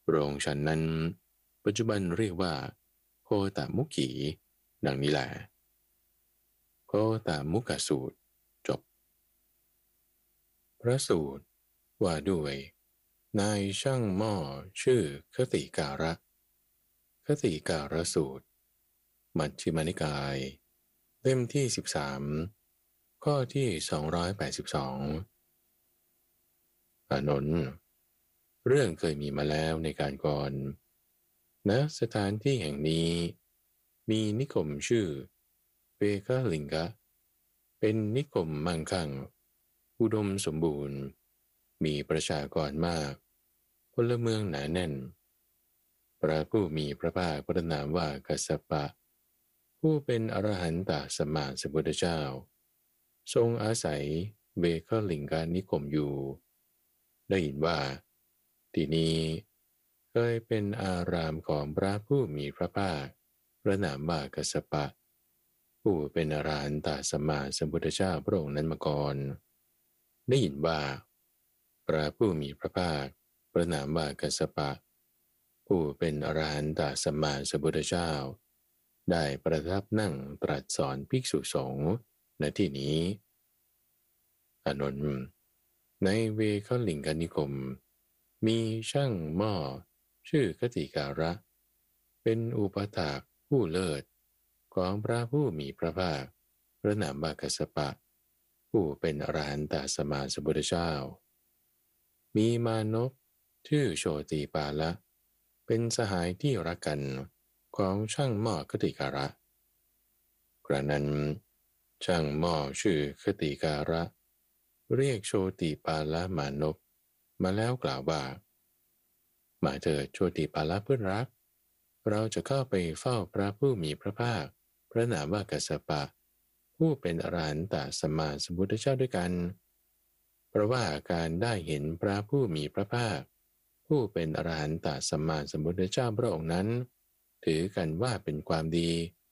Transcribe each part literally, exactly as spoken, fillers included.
โรงฉันนั้นปัจจุบันเรียกว่าโคตมุขีดังนี้แหละโคตมุขสูตรจบพระสูตรว่าด้วยนายช่างหม้อชื่อคติการะคติการะสูตรมัชฌิมานิกายเล่มที่สิบสามข้อที่สองร้อยแปดสิบสองอานนท์เรื่องเคยมีมาแล้วในการก่อนณสถานที่แห่งนี้มีนิคมชื่อเวกลิงกะเป็นนิคมมั่งคั่งอุดมสมบูรณ์มีประชากรมากพลเมืองหนาแน่นพระผู้มีพระภาคพระนามว่ากัสสปะผู้เป็นอรหันตสัมมาสัมพุทธเจ้าทรงอาศัยเวกลิงกานิคมอยู่ได้ยินว่าที่นี้เคยเป็นอารามของพระผู้มีพระภาคพระนามว่ากัสสปะผู้เป็นอรหันตสัมมาสัมพุทธเจ้าพระองค์นั้นมาก่อนได้ยินว่าพระผู้มีพระภาคพระนามว่ากัสสปะผู้เป็นอรหันตสัมมาสัมพุทธเจ้าได้ประทับนั่งตรัสสอนภิกษุสงฆ์ณที่นี้อานนท์ในเวคลิงกนิคมมีช่างหม้อชื่อคติการะเป็นอุปถากผู้เลิศของพระผู้มีพระภาคพระนามว่ากัสสปะผู้เป็นอรหันตสัมมาสัมพุทธเจ้ามีมานพชื่อโชติปาละเป็นสหายที่รักกันของช่างหม้อคติการะกระนั้นช่างหม้อชื่อคติการะเรียกโชติปาละมานพมาแล้วกล่าวว่ามาเถิดโชติปาละเพื่อนรักเราจะเข้าไปเฝ้าพระผู้มีพระภาคพระนามว่ากัสสปะผู้เป็นอรหันตสัมมาสัมพุทธเจ้าด้วยกันเพราะว่าการได้เห็นพระผู้มีพระภาคผู้เป็นอรหันตสัมมาสัมพุทธเจ้าพระองค์นั้นถือกันว่าเป็นความดี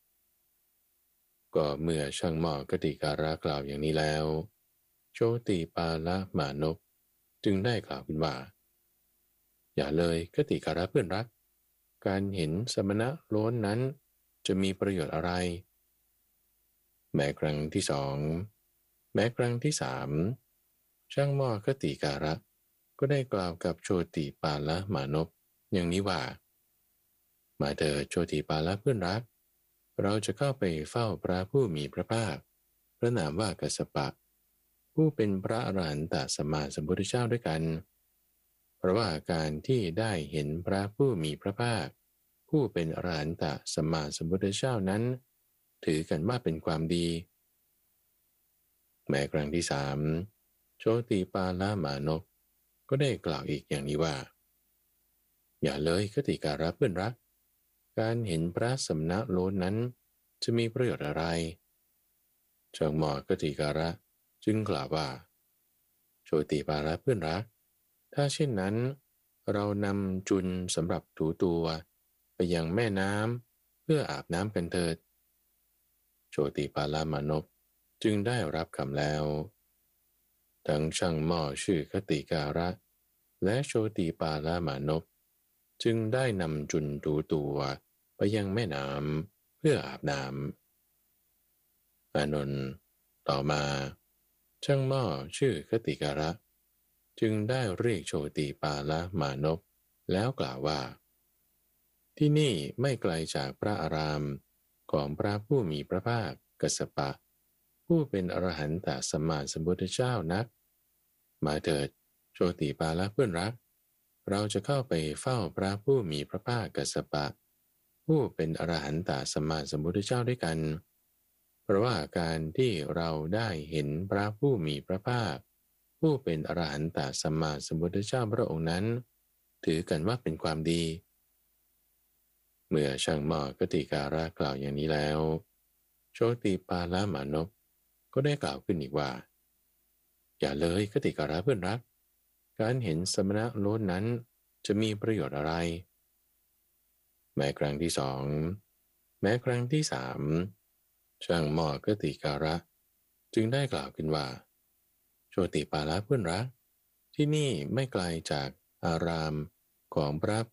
ก็เมื่อช่างหม้อกติการะกล่าวอย่างนี้แล้วโชติปาละมานพจึงได้กล่าวขึ้นว่าอย่าเลยคติการะเพื่อนรักการเห็นสมณะโล้นนั้นจะมีประโยชน์อะไรแม้ครั้งที่สองแม้ครั้งที่สามช่างหม้อคติการะก็ได้กล่าวกับโชติปาละมานพอย่างนี้ว่ามาเถิดโชติปาละเพื่อนรักเราจะเข้าไปเฝ้าพระผู้มีพระภาคพระนามว่ากัสสปะผู้เป็นพระอรหันตสัมมาสัมพุทธเจ้าด้วยกันเพราะว่าการที่ได้เห็นพระผู้มีพระภาคผู้เป็นอรหันตสัมมาสัมพุทธเจ้านั้นถือกันว่าเป็นความดีแม้ครั้งที่สามโชติปาละมานพก็ได้กล่าวอีกอย่างนี้ว่าอย่าเลยคติการะเพื่อนรักการเห็นพระสมณะโล้นนั้นจะมีประโยชน์อะไรช่างหม้อคติการะจึงกล่าวว่าโชติปาละเพื่อนรักถ้าเช่นนั้นเรานำจุลสำหรับถูตัวไปยังแม่น้ำเพื่ออาบน้ำกันเถิดโชติปาละมานพจึงได้รับคำแล้วทั้งช่างหม้อชื่อคติการะและโชติปาละมานพจึงได้นำจุลถูตัวไปยังแม่น้ำเพื่ออาบน้ำอานนท์ต่อมาช่างหม้อชื่อคติการะจึงได้เรียกโชติปาละมานพแล้วกล่าวว่าที่นี่ไม่ไกลจากพระอารามของพระผู้มีพระภาคกัสสปะผู้เป็นอรหันตสัมมาสัมพุทธเจ้านักมาเถิดโชติปาละเพื่อนรักเราจะเข้าไปเฝ้าพระผู้มีพระภาคกัสสปะผู้เป็นอรหันตสัมมาสัมพุทธเจ้าด้วยกันเพราะว่าการที่เราได้เห็นพระผู้มีพระภาคผู้เป็นอรหันตสัมมาสัมพุทธเจ้าพระองค์นั้นถือกันว่าเป็นความดีเมื่อช่างหม้อกติการะกล่าวอย่างนี้แล้วโชติปาละมานพก็ได้กล่าวขึ้นอีกว่าอย่าเลยคติการะเพื่อนรักการเห็นสมณะโล้นนั้นจะมีประโยชน์อะไรแม้ครั้งที่สองแม้ครั้งที่สามช่างหม้อกติการะจึงได้กล่าวขึ้นว่าโชติปาละเพื่อนรักที่นี่ไม่ไกลจากอารามของพระ